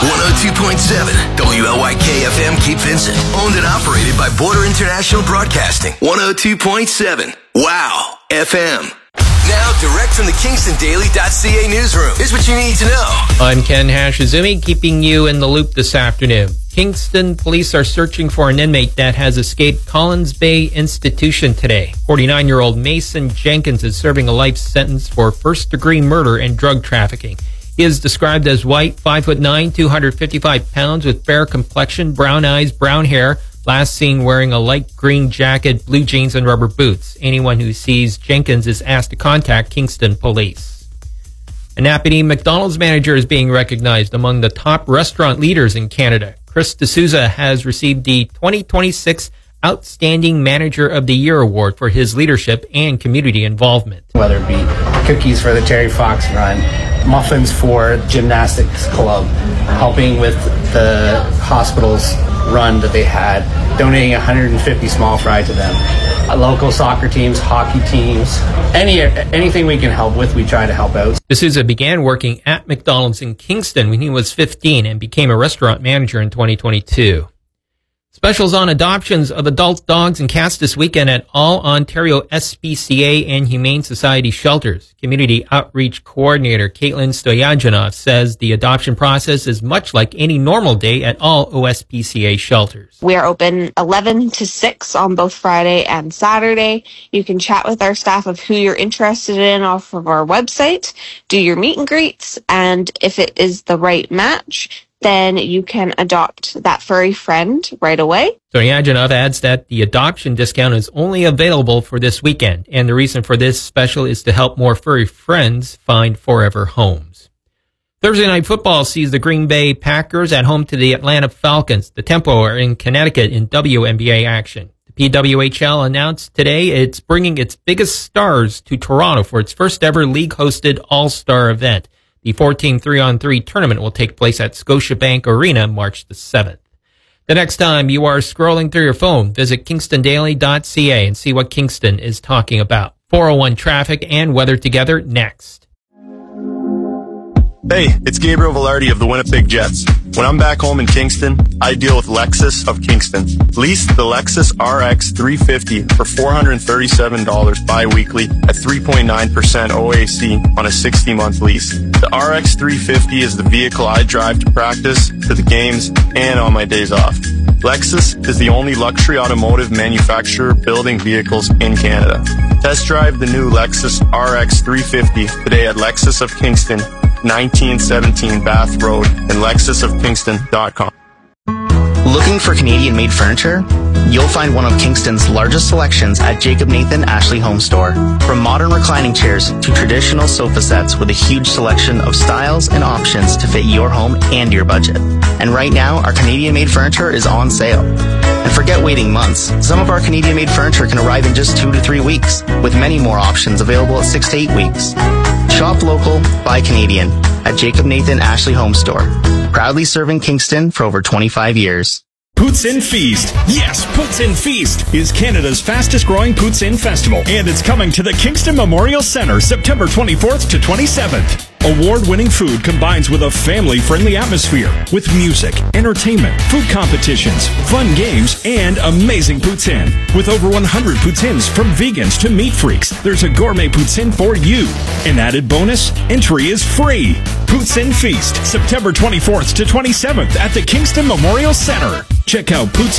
102.7 WLYK-FM Cape Vincent. Owned and operated by Border International Broadcasting. 102.7 Wow FM. Now, direct from the KingstonDaily.ca newsroom. Here's what you need to know. I'm Ken Hashizumi, keeping you in the loop this afternoon. Kingston police are searching for an inmate that has escaped Collins Bay Institution today. 49-year-old Mason Jenkins is serving a life sentence for first-degree murder and drug trafficking. He is described as white, 5'9", 255 pounds, with fair complexion, brown eyes, brown hair. Last seen wearing a light green jacket, blue jeans, and rubber boots. Anyone who sees Jenkins is asked to contact Kingston Police. A Napanee McDonald's manager is being recognized among the top restaurant leaders in Canada. Chris D'Souza has received the 2026 Outstanding Manager of the Year award for his leadership and community involvement. Whether it be cookies for the Terry Fox Run, muffins for gymnastics club, helping with the hospital's run that they had, donating 150 small fry to them. Local soccer teams, hockey teams, anything we can help with, we try to help out. D'Souza began working at McDonald's in Kingston when he was 15 and became a restaurant manager in 2022. Specials on adoptions of adult dogs and cats this weekend at all Ontario SPCA and Humane Society shelters. Community Outreach Coordinator Caitlin Stoyanov says the adoption process is much like any normal day at all OSPCA shelters. We are open 11 to 6 on both Friday and Saturday. You can chat with our staff of who you're interested in off of our website, do your meet and greets, and if it is the right match, then you can adopt that furry friend right away. Stoyanov adds that the adoption discount is only available for this weekend, and the reason for this special is to help more furry friends find forever homes. Thursday Night Football sees the Green Bay Packers at home to the Atlanta Falcons. The Tempo are in Connecticut in WNBA action. The PWHL announced today it's bringing its biggest stars to Toronto for its first ever league-hosted All-Star event. The 14 3-on-3 tournament will take place at Scotiabank Arena March the 7th. The next time you are scrolling through your phone, visit KingstonDaily.ca and see what Kingston is talking about. 401 traffic and weather together next. Hey, it's Gabriel Velarde of the Winnipeg Jets. When I'm back home in Kingston, I deal with Lexus of Kingston. Lease the Lexus RX 350 for $437 bi-weekly at 3.9% OAC on a 60-month lease. The RX 350 is the vehicle I drive to practice, to the games, and on my days off. Lexus is the only luxury automotive manufacturer building vehicles in Canada. Test drive the new Lexus RX 350 today at Lexus of Kingston, 1917 Bath Road, and lexusofkingston.com. Looking for Canadian-made furniture? You'll find one of Kingston's largest selections at Jacob Nathan Ashley Home Store. From modern reclining chairs to traditional sofa sets with a huge selection of styles and options to fit your home and your budget. And right now, our Canadian-made furniture is on sale. And forget waiting months. Some of our Canadian-made furniture can arrive in just 2 to 3 weeks, with many more options available at 6 to 8 weeks. Shop local, buy Canadian at Jacob Nathan Ashley Home Store. Proudly serving Kingston for over 25 years. Poutine Feast. Yes, Poutine Feast is Canada's fastest growing poutine festival, and it's coming to the Kingston Memorial Centre September 24th to 27th. Award-winning food combines with a family-friendly atmosphere with music, entertainment, food competitions, fun games, and amazing poutine. With over 100 poutines from vegans to meat freaks, there's a gourmet poutine for you. An added bonus, entry is free. Poutine Feast, September 24th to 27th at the Kingston Memorial Centre. Check out Poutine